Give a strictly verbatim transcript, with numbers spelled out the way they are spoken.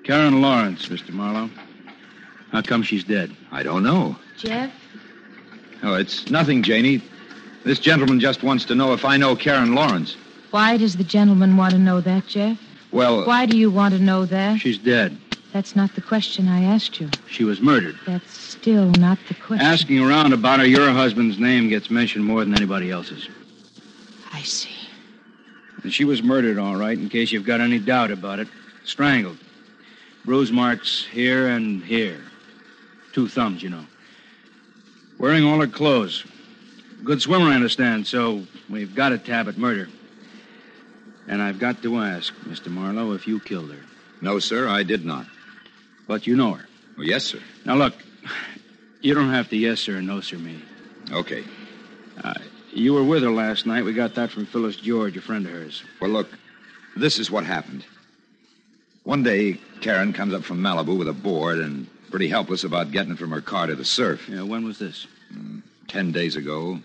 Karen Lawrence, Mister Marlowe. How come she's dead? I don't know. Jeff? Oh, it's nothing, Janie. This gentleman just wants to know if I know Karen Lawrence. Why does the gentleman want to know that, Jeff? Well... Why do you want to know that? She's dead. That's not the question I asked you. She was murdered. That's still not the question. Asking around about her, your husband's name gets mentioned more than anybody else's. I see. And she was murdered, all right, in case you've got any doubt about it. Strangled. Bruise marks here and here. Two thumbs, you know. Wearing all her clothes. Good swimmer, I understand, so we've got a tab at murder. And I've got to ask, Mister Marlowe, if you killed her. No, sir, I did not. But you know her. Oh, yes, sir. Now, look, you don't have to yes, sir, or no, sir, me. Okay. Uh, you were with her last night. We got that from Phyllis George, a friend of hers. Well, look, this is what happened. One day, Karen comes up from Malibu with a board and pretty helpless about getting it from her car to the surf. Yeah, when was this? Mm, ten days ago.